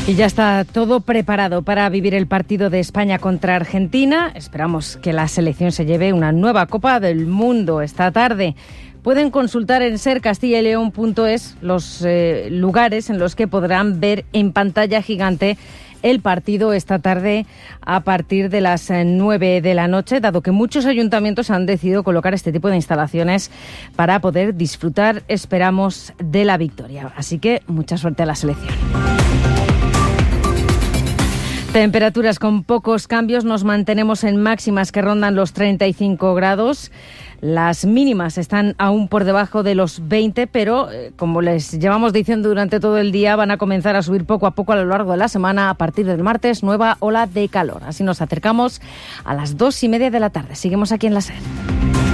Y ya está todo preparado para vivir el partido de España contra Argentina. Esperamos que la selección se lleve una nueva Copa del Mundo esta tarde. Pueden consultar en sercastillaeleon.es los lugares en los que podrán ver en pantalla gigante el partido esta tarde a partir de las 9 de la noche, dado que muchos ayuntamientos han decidido colocar este tipo de instalaciones para poder disfrutar, esperamos, de la victoria. Así que mucha suerte a la selección. Temperaturas con pocos cambios, nos mantenemos en máximas que rondan los 35 grados. Las mínimas están aún por debajo de los 20, pero como les llevamos diciendo durante todo el día, van a comenzar a subir poco a poco a lo largo de la semana. A partir del martes, nueva ola de calor. Así nos acercamos a las 2:30 de la tarde. Seguimos aquí en la SER.